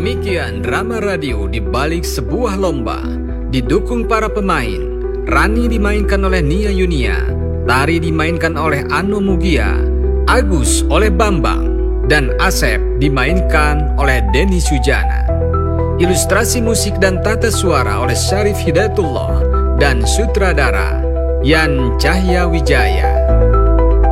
Demikian drama radio di balik sebuah lomba. Didukung para pemain. Rani dimainkan oleh Nia Yunia, Tari dimainkan oleh Ano Mugia, Agus oleh Bambang, dan Asep dimainkan oleh Denny Sujana. Ilustrasi musik dan tata suara oleh Syarif Hidayatullah dan sutradara Yan Cahya Wijaya.